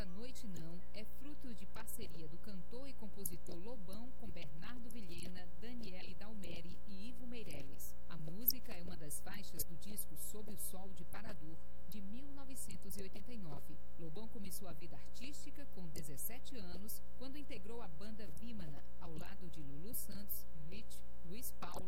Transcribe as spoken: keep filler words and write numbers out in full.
Essa Noite Não é fruto de parceria do cantor e compositor Lobão com Bernardo Vilhena, Daniele Dalmeri e Ivo Meirelles. A música é uma das faixas do disco Sob o Sol de Parador, de mil novecentos e oitenta e nove. Lobão começou a vida artística com dezessete anos, quando integrou a banda Vimana, ao lado de Lulu Santos, Rich, Luiz Paulo